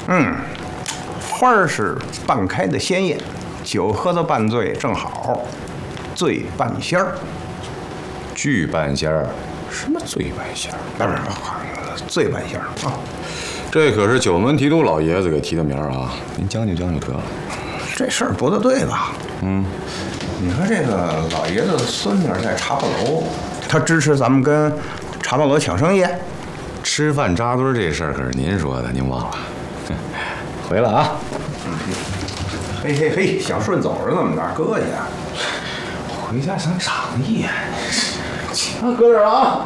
花儿是半开的鲜艳，酒喝到半醉正好，醉半仙儿。 剧半仙儿？什么醉半仙儿？ 不是，醉半仙儿啊！ 这可是九门提督老爷子给提的名儿啊，您将就将就得了。 这事儿不对吧？你说这个老爷子的孙女在茶宝楼，他支持咱们跟茶宝楼抢生意。 吃饭扎堆这事儿可是您说的，您忘了？回了啊！ 嘿，小顺走着怎么哪搁去？ 回家想长意。搁这儿啊！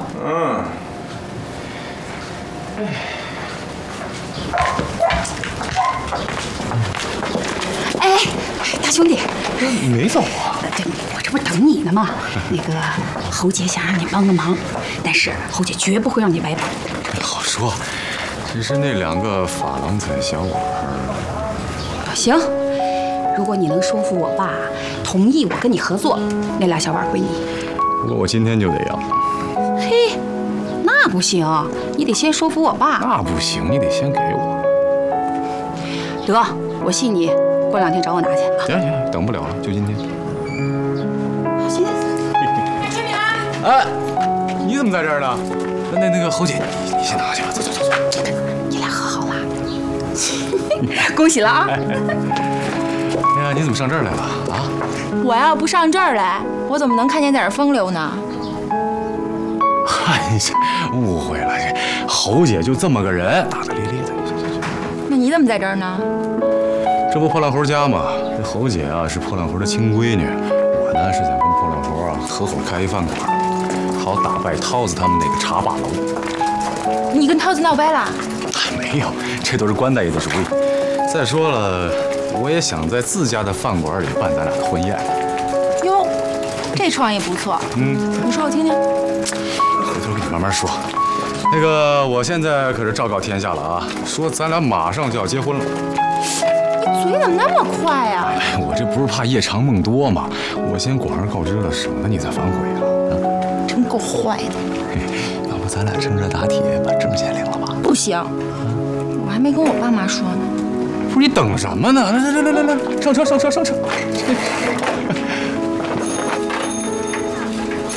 哎，大兄弟， 你没走啊？ 对，我这不是等你呢吗？那个侯姐想让你帮个忙，但是侯姐绝不会让你白帮。 好说，只是那2个珐琅彩小碗儿。 行，如果你能说服我爸同意我跟你合作，那俩小碗归你。 不过我今天就得要。 嘿，那不行，你得先说服我爸。 那不行，你得先给我。 得，我信你，过2天找我拿去。 行，等不了了，就今天。 行。 天明， 哎，你怎么在这儿呢？那个侯姐，你先拿去吧，走。 你俩和好了，恭喜了啊！ 哎呀，你怎么上这儿来了啊？ 我要不上这儿来，我怎么能看见在这儿风流呢？ 嗨，误会了，这侯姐就这么个人，大大咧咧的。 那你怎么在这儿呢？ 这不破烂猴家吗？这侯姐啊是破烂猴的亲闺女，我呢是想跟破烂猴啊合伙开一饭馆，好打败涛子他们那个茶把楼。 你跟涛子闹掰了？ 没有，这都是关大爷的主意。再说了，我也想在自家的饭馆里办咱俩的婚宴。 哟，这创意不错。你说我听听。 回头跟你慢慢说。那个，我现在可是昭告天下了啊，说咱俩马上就要结婚了。 你嘴怎么那么快呀？ 哎，我这不是怕夜长梦多吗？我先广而告之了，省得你再反悔了。 真够坏的。 要不咱俩趁热打铁，把证先领了吧？ 不行，我还没跟我爸妈说呢。 不是你等什么呢？来，上车！